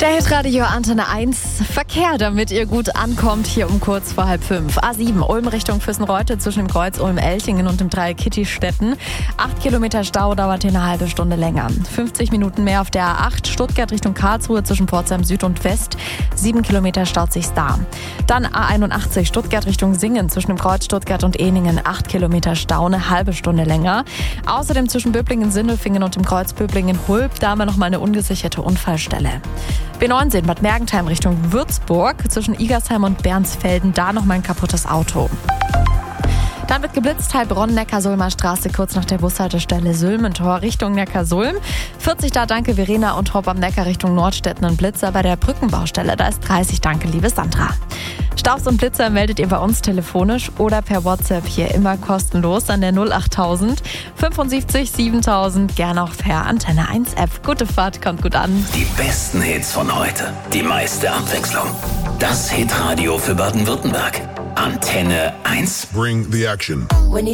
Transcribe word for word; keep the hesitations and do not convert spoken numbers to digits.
Der Hitradio Antenne eins. Verkehr, damit ihr gut ankommt, hier um kurz vor halb fünf. A sieben, Ulm Richtung Füssenreute zwischen dem Kreuz Ulm-Elchingen und dem Dreieck Kitty-Stetten. Acht Kilometer Stau, dauert hier eine halbe Stunde länger. fünfzig Minuten mehr auf der A acht, Stuttgart Richtung Karlsruhe zwischen Pforzheim Süd und West. Sieben Kilometer staut sich's da. Dann A einundachtzig, Stuttgart Richtung Singen zwischen dem Kreuz Stuttgart und Ehningen. Acht Kilometer Stau, eine halbe Stunde länger. Außerdem zwischen Böblingen, Sindelfingen und dem Kreuz Böblingen-Hulb. Da haben wir noch mal eine ungesicherte Unfallstelle. B neunzehn, Bad Mergentheim Richtung Würzburg, zwischen Igersheim und Bernsfelden, da noch mal ein kaputtes Auto. Dann wird geblitzt, Heilbronn-Neckarsulmer Straße, kurz nach der Bushaltestelle Sülmentor Richtung Neckarsulm. vierzig da, danke Verena, und Hopp am Neckar Richtung Nordstetten ein Blitzer bei der Brückenbaustelle. Da ist dreißig, danke liebe Sandra. Staus und Blitzer meldet ihr bei uns telefonisch oder per WhatsApp hier immer kostenlos an der null achttausend fünfundsiebzig siebentausend, gerne auch per Antenne eins App. Gute Fahrt, kommt gut an. Die besten Hits von heute, die meiste Abwechslung. Das Hitradio für Baden-Württemberg. Antenne eins. Bring the action.